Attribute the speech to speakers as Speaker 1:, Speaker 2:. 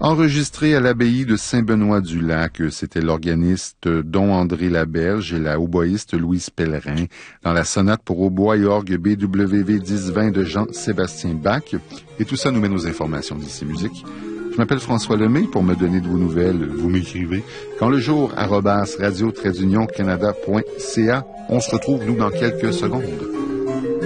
Speaker 1: Enregistré à l'abbaye de Saint-Benoît-du-Lac, c'était l'organiste Don André Laberge et la hautboïste Louise Pellerin dans la sonate pour hautbois et orgue BWV 1020 de Jean-Sébastien Bach. Et tout ça nous mène aux informations d'Ici Musique. Je m'appelle François Lemay. Pour me donner de vos nouvelles, vous m'écrivez. Quand le jour, @radio-canada.ca. On se retrouve, nous, dans quelques secondes.